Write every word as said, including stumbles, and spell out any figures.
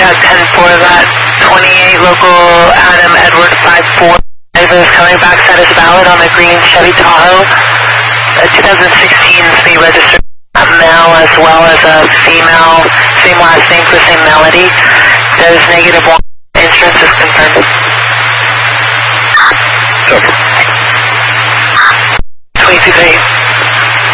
got ten four, that twenty-eight local Adam Edward five four. Driver is coming back, that is valid on the green Chevy Tahoe. A twenty sixteen speed registered male as well as a female, same last name for same melody. There's negative one. Insurance is confirmed. Over.